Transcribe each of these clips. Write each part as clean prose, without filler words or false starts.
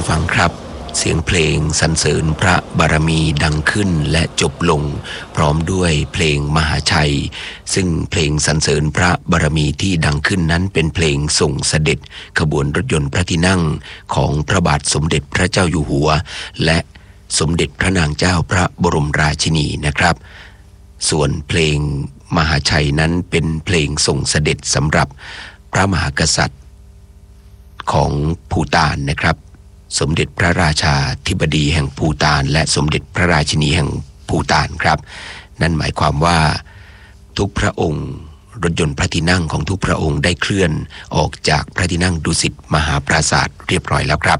ผู้ฟังครับเสียงเพลงสรรเสริญพระบารมีดังขึ้นและจบลงพร้อมด้วยเพลงมหาชัยซึ่งเพลงสรรเสริญพระบารมีที่ดังขึ้นนั้นเป็นเพลงส่งเสด็จขบวนรถยนต์พระที่นั่งของพระบาทสมเด็จพระเจ้าอยู่หัวและสมเด็จพระนางเจ้าพระบรมราชินีนะครับส่วนเพลงมหาชัยนั้นเป็นเพลงส่งเสด็จสำหรับพระมหากษัตริย์ของภูฏานนะครับสมเด็จพระราชาธิบดีแห่งภูฏานและสมเด็จพระราชินีแห่งภูฏานครับนั่นหมายความว่าทุกพระองค์รถยนต์พระที่นั่งของทุกพระองค์ได้เคลื่อนออกจากพระที่นั่งดุสิตมหาปราสาทเรียบร้อยแล้วครับ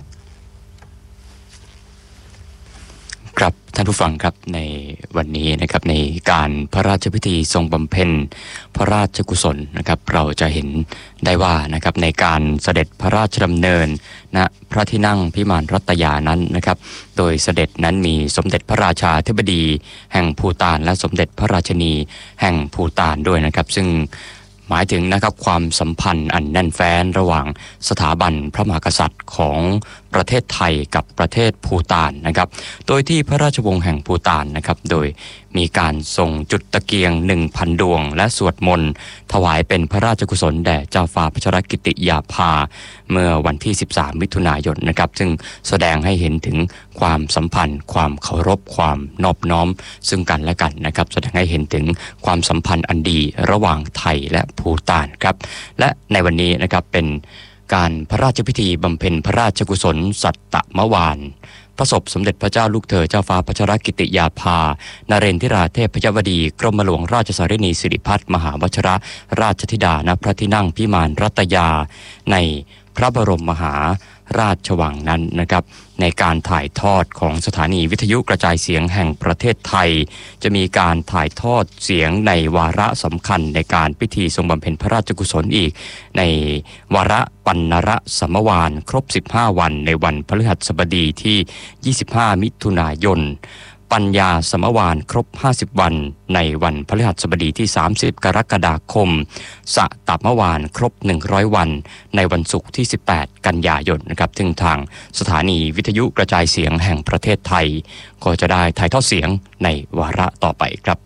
ครับท่านผู้ฟังครับในวันนี้นะครับในการพระราชพิธีทรงบำเพ็ญพระราชกุศลนะครับเราจะเห็นได้ว่านะครับในการเสด็จพระราชดำเนินณพระที่นั่งพิมานรัตยานั้นนะครับโดยเสด็จนั้นมีสมเด็จพระราชาธิบดีแห่งภูฏานและสมเด็จพระราชินีแห่งภูฏานด้วยนะครับซึ่งหมายถึงนะครับความสัมพันธ์อันแน่นแฟ้นระหว่างสถาบันพระมหากษัตริย์ของประเทศไทยกับประเทศภูฏานนะครับโดยที่พระราชวงศ์แห่งภูฏานนะครับโดยมีการส่งจุดตะเกียง 1,000 ดวงและสวดมนต์ถวายเป็นพระราชกุศลแด่เจ้าฟ้าพัชรกิติยาภาเมื่อวันที่13มิถุนายนนะครับซึ่งแสดงให้เห็นถึงความสัมพันธ์ความเคารพความนอบน้อมซึ่งกันและกันนะครับแสดงให้เห็นถึงความสัมพันธ์อันดีระหว่างไทยและภูฏานครับและในวันนี้นะครับเป็นการพระราชพิธีบำเพ็ญพระราชกุศลสัตตมวานพระศพสมเด็จพระเจ้าลูกเธอเจ้าฟ้าพัชรกิติยาภานเรนทิราเทพยวดีกรมหลวงราชสารินีสิริพัฒน์มหาวชิรราชธิดาณพระที่นั่งพิมานรัตยาในพระบรมมหาราชวังนั้นนะครับในการถ่ายทอดของสถานีวิทยุกระจายเสียงแห่งประเทศไทยจะมีการถ่ายทอดเสียงในวาระสำคัญในการพิธีทรงบำเพ็ญพระราชกุศลอีกในวาระปัณณรสมวานครบ15วันในวันพฤหัสบดีที่25มิถุนายนปัญญาสมวานครบ50วันในวันพฤหัสบดีที่30กรกฎาคมสตมวานครบ100วันในวันศุกร์ที่18กันยายนนะครับซึ่งทางสถานีวิทยุกระจายเสียงแห่งประเทศไทยก็จะได้ถ่ายทอดเสียงในวาระต่อไปครับ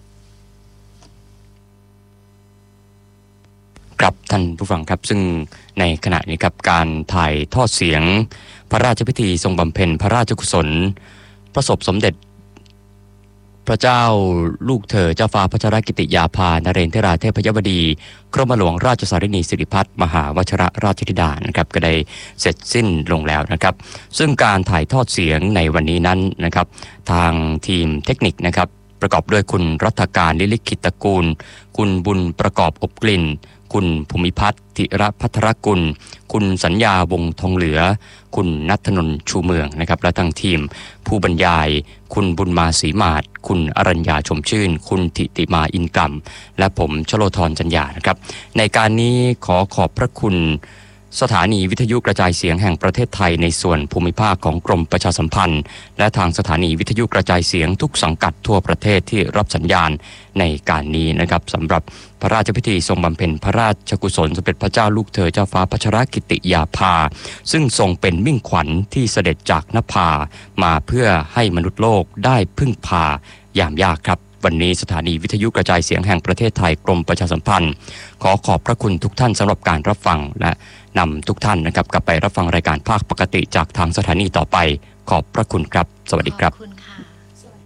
ครับท่านผู้ฟังครับซึ่งในขณะนี้ครับการถ่ายทอดเสียงพระราชพิธีทรงบำเพ็ญพระราชกุศลพระศพสมเด็จพระเจ้าลูกเธอเจ้าฟ้าพัชรกิติยาภานเรนทิราเทพยวดีกรมหลวงราชสารินีสิริพัฒน์มหาวชิรราชธิดานะครับก็ได้เสร็จสิ้นลงแล้วนะครับซึ่งการถ่ายทอดเสียงในวันนี้นั้นนะครับทางทีมเทคนิคนะครับประกอบด้วยคุณรัฐการลิลิขิตตระกูลคุณบุญประกอบอบกลิ่นคุณภูมิพัฒน์ธิระพัทรกุลคุณสัญญาวงทองเหลือคุณณัฐนนท์ชูเมืองนะครับและทางทีมผู้บรรยายคุณบุญมาศรีมาศคุณอรัญญาชมชื่นคุณธิติมาอินกรรมและผมชโลธรจัญญานะครับในการนี้ขอบพระคุณสถานีวิทยุกระจายเสียงแห่งประเทศไทยในส่วนภูมิภาคของกรมประชาสัมพันธ์และทางสถานีวิทยุกระจายเสียงทุกสังกัดทั่วประเทศที่รับสัญญาณในการนี้นะครับสำหรับพระราชพิธีทรงบำเพ็ญพระราชกุศลสมเด็จพระเจ้าลูกเธอเจ้าฟ้าพัชรกิติยาภาซึ่งทรงเป็นมิ่งขวัญที่เสด็จจากนภามาเพื่อให้มนุษย์โลกได้พึ่งพายามยากครับวันนี้สถานีวิทยุกระจายเสียงแห่งประเทศไทยกรมประชาสัมพันธ์ขอบพระคุณทุกท่านสำหรับการรับฟังและนำทุกท่านนะครับกลับไปรับฟังรายการภาคปกติจากทางสถานีต่อไปขอบพระคุณครับสวัสดีครับ